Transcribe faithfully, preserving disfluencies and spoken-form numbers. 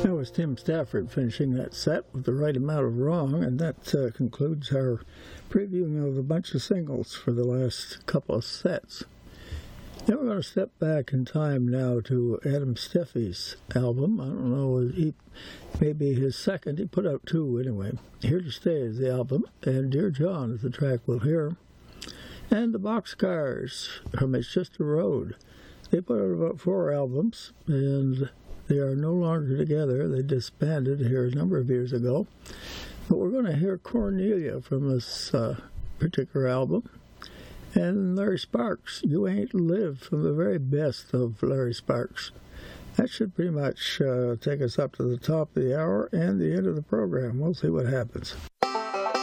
That was Tim Stafford finishing that set with the right amount of wrong, and that uh, concludes our previewing of a bunch of singles for the last couple of sets. Then we're going to step back in time now to Adam Steffes' album. I don't know, he maybe his second. He put out two anyway. Here to Stay is the album, and Dear John is the track we'll hear. And the Boxcars from It's Just a Road. They put out about four albums, and they are no longer together. They disbanded here a number of years ago. But we're going to hear Cornelia from this uh, particular album. And Larry Sparks, You Ain't Lived, from the very best of Larry Sparks. That should pretty much uh, take us up to the top of the hour and the end of the program. We'll see what happens.